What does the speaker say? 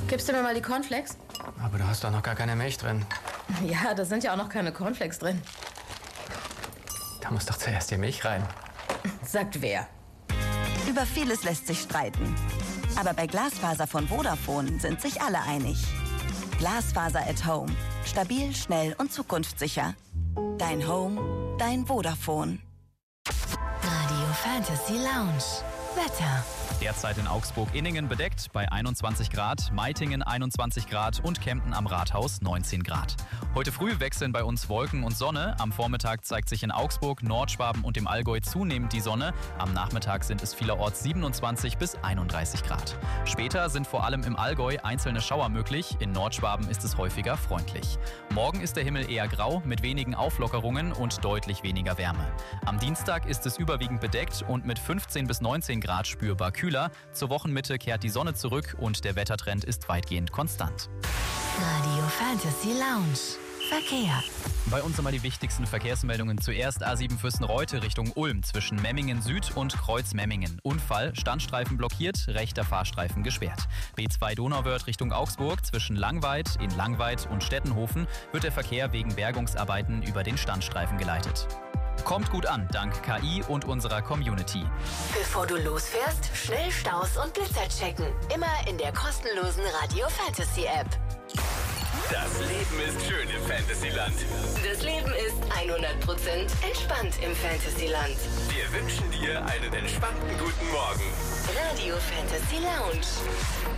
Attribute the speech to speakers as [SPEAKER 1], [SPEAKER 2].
[SPEAKER 1] Gibst du mir mal die Cornflakes?
[SPEAKER 2] Aber du hast doch noch gar keine Milch drin.
[SPEAKER 1] Ja, da sind ja auch noch keine Cornflakes drin.
[SPEAKER 2] Da muss doch zuerst die Milch rein.
[SPEAKER 1] Sagt wer?
[SPEAKER 3] Über vieles lässt sich streiten. Aber bei Glasfaser von Vodafone sind sich alle einig. Glasfaser at Home. Stabil, schnell und zukunftssicher. Dein Home, dein Vodafone.
[SPEAKER 4] Radio Fantasy Lounge. Wetter.
[SPEAKER 5] Derzeit in Augsburg-Inningen bedeckt bei 21 Grad, Meitingen 21 Grad und Kempten am Rathaus 19 Grad. Heute früh wechseln bei uns Wolken und Sonne. Am Vormittag zeigt sich in Augsburg, Nordschwaben und dem Allgäu zunehmend die Sonne. Am Nachmittag sind es vielerorts 27 bis 31 Grad. Später sind vor allem im Allgäu einzelne Schauer möglich. In Nordschwaben ist es häufiger freundlich. Morgen ist der Himmel eher grau mit wenigen Auflockerungen und deutlich weniger Wärme. Am Dienstag ist es überwiegend bedeckt und mit 15 bis 19 Grad spürbar kühler. Zur Wochenmitte kehrt die Sonne zurück und der Wettertrend ist weitgehend konstant.
[SPEAKER 4] Radio Fantasy Lounge. Verkehr.
[SPEAKER 5] Bei uns einmal die wichtigsten Verkehrsmeldungen. Zuerst A7 Fürstenreute Richtung Ulm zwischen Memmingen Süd und Kreuz Memmingen. Unfall, Standstreifen blockiert, rechter Fahrstreifen gesperrt. B2 Donauwörth Richtung Augsburg zwischen Langweid in Langweid und Stettenhofen wird der Verkehr wegen Bergungsarbeiten über den Standstreifen geleitet. Kommt gut an, dank KI und unserer Community.
[SPEAKER 4] Bevor du losfährst, schnell Staus und Blitzer checken. Immer in der kostenlosen Radio Fantasy App.
[SPEAKER 6] Das Leben ist schön im Fantasyland.
[SPEAKER 4] Das Leben ist 100% entspannt im Fantasyland.
[SPEAKER 6] Wir wünschen dir einen entspannten guten Morgen.
[SPEAKER 4] Radio Fantasy Lounge.